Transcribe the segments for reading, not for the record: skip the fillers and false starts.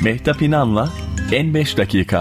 Mehtap İnan'la En 5 Dakika.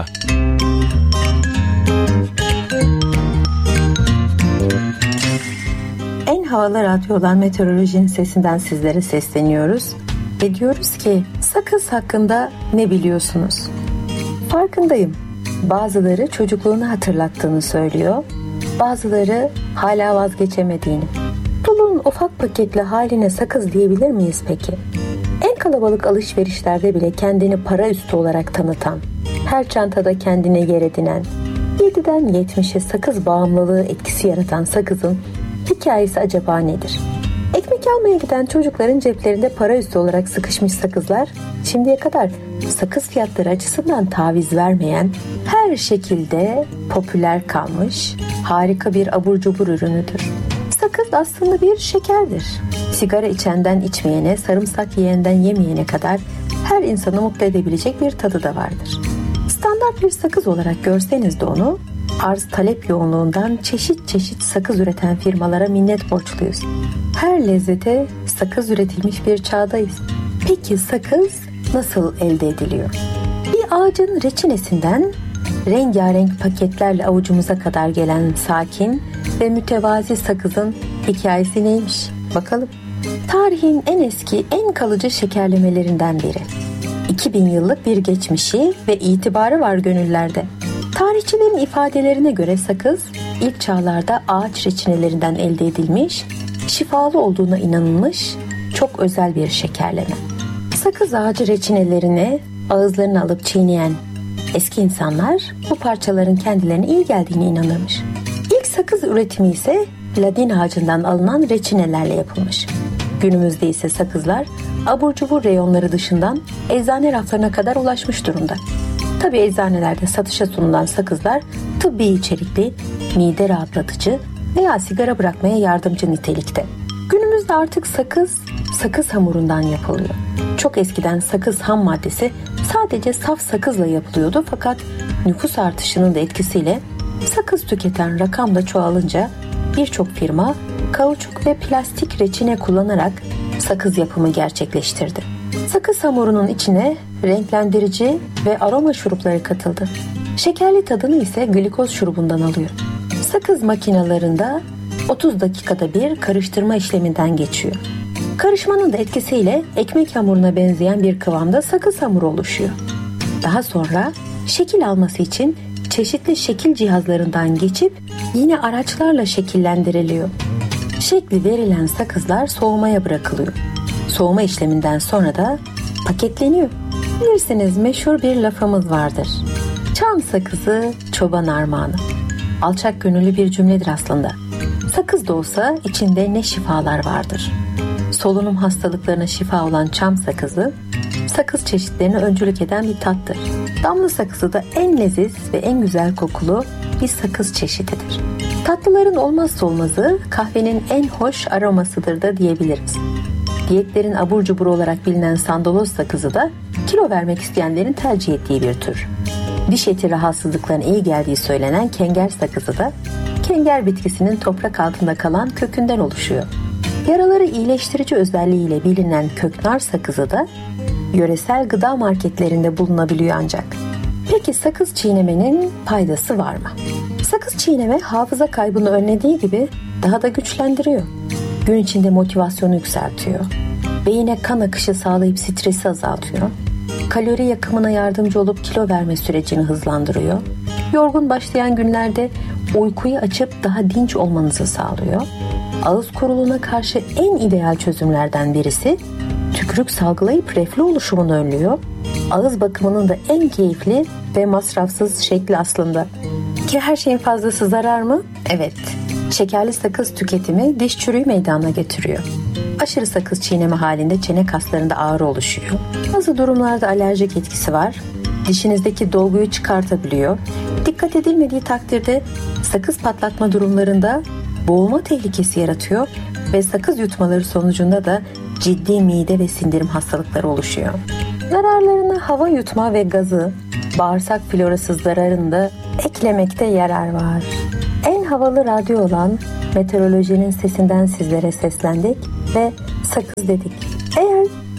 En havalı radyo olan Meteorolojinin sesinden sizlere sesleniyoruz ve diyoruz ki sakız hakkında ne biliyorsunuz? Farkındayım. Bazıları çocukluğunu hatırlattığını söylüyor, bazıları hala vazgeçemediğini. Dulun ufak paketli haline sakız diyebilir miyiz peki? En kalabalık alışverişlerde bile kendini para üstü olarak tanıtan, her çantada kendine yer edinen, 7'den 70'e sakız bağımlılığı etkisi yaratan sakızın hikayesi acaba nedir? Ekmek almaya giden çocukların ceplerinde para üstü olarak sıkışmış sakızlar, şimdiye kadar sakız fiyatları açısından taviz vermeyen, her şekilde popüler kalmış harika bir abur cubur ürünüdür. Sakız aslında bir şekerdir. Sigara içenden içmeyene, sarımsak yiyenden yemeyene kadar her insanı mutlu edebilecek bir tadı da vardır. Standart bir sakız olarak görseniz de onu, arz talep yoğunluğundan çeşit çeşit sakız üreten firmalara minnet borçluyuz. Her lezzete sakız üretilmiş bir çağdayız. Peki sakız nasıl elde ediliyor? Bir ağacın reçinesinden rengarenk paketlerle avucumuza kadar gelen sakin ve mütevazi sakızın hikayesi neymiş? Bakalım. Tarihin en eski, en kalıcı şekerlemelerinden biri. 2000 yıllık bir geçmişi ve itibarı var gönüllerde. Tarihçilerin ifadelerine göre sakız, ilk çağlarda ağaç reçinelerinden elde edilmiş, şifalı olduğuna inanılmış çok özel bir şekerleme. Sakız ağacı reçinelerine ağızlarını alıp çiğneyen eski insanlar bu parçaların kendilerine iyi geldiğine inanırmış. İlk sakız üretimi ise ladin ağacından alınan reçinelerle yapılmış. Günümüzde ise sakızlar abur cubur reyonları dışından eczane raflarına kadar ulaşmış durumda. Tabii eczanelerde satışa sunulan sakızlar tıbbi içerikli, mide rahatlatıcı veya sigara bırakmaya yardımcı nitelikte. Günümüzde artık sakız hamurundan yapılıyor. Çok eskiden sakız ham maddesi sadece saf sakızla yapılıyordu, fakat nüfus artışının da etkisiyle sakız tüketen rakam da çoğalınca birçok firma kauçuk ve plastik reçine kullanarak sakız yapımı gerçekleştirdi. Sakız hamurunun içine renklendirici ve aroma şurupları katıldı. Şekerli tadını ise glikoz şurubundan alıyor. Sakız makinelerinde 30 dakikada bir karıştırma işleminden geçiyor. Karışmanın da etkisiyle ekmek hamuruna benzeyen bir kıvamda sakız hamuru oluşuyor. Daha sonra şekil alması için çeşitli şekil cihazlarından geçip yine araçlarla şekillendiriliyor. Şekli verilen sakızlar soğumaya bırakılıyor. Soğuma işleminden sonra da paketleniyor. Bilirsiniz, meşhur bir lafımız vardır. Çam sakızı çoban armağanı. Alçak gönüllü bir cümledir aslında. Sakız da olsa içinde ne şifalar vardır. Solunum hastalıklarına şifa olan çam sakızı, sakız çeşitlerine öncülük eden bir tattır. Damla sakızı da en leziz ve en güzel kokulu bir sakız çeşididir. Tatlıların olmazsa olmazı, kahvenin en hoş aromasıdır da diyebiliriz. Diyetlerin abur cubur olarak bilinen sandaloz sakızı da kilo vermek isteyenlerin tercih ettiği bir tür. Diş eti rahatsızlıklarına iyi geldiği söylenen kenger sakızı da kenger bitkisinin toprak altında kalan kökünden oluşuyor. Yaraları iyileştirici özelliğiyle bilinen köknar sakızı da yöresel gıda marketlerinde bulunabiliyor ancak. Peki sakız çiğnemenin faydası var mı? Sakız çiğneme hafıza kaybını önlediği gibi daha da güçlendiriyor. Gün içinde motivasyonu yükseltiyor. Beyine kan akışı sağlayıp stresi azaltıyor. Kalori yakımına yardımcı olup kilo verme sürecini hızlandırıyor. Yorgun başlayan günlerde uykuyu açıp daha dinç olmanızı sağlıyor. Ağız kuruluğuna karşı en ideal çözümlerden birisi, tükürük salgılayıp reflü oluşumunu önlüyor. Ağız bakımının da en keyifli ve masrafsız şekli aslında. Ki her şeyin fazlası zarar mı? Evet. Şekerli sakız tüketimi diş çürüğü meydana getiriyor. Aşırı sakız çiğneme halinde çene kaslarında ağrı oluşuyor. Bazı durumlarda alerjik etkisi var. Dişinizdeki dolguyu çıkartabiliyor. Dikkat edilmediği takdirde sakız patlatma durumlarında boğulma tehlikesi yaratıyor ve sakız yutmaları sonucunda da ciddi mide ve sindirim hastalıkları oluşuyor. Zararlarına hava yutma ve gazı, bağırsak florası zararını da eklemekte yarar var. En havalı radyo olan Meteorolojinin sesinden sizlere seslendik ve sakız dedik. Eğer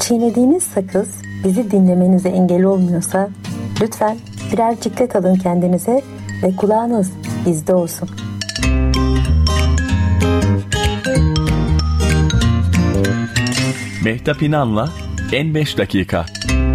Çiğnediğiniz sakız bizi dinlemenize engel olmuyorsa lütfen birer ciklet alın kendinize ve kulağınız bizde olsun. Mehtap İnan'la En 5 Dakika.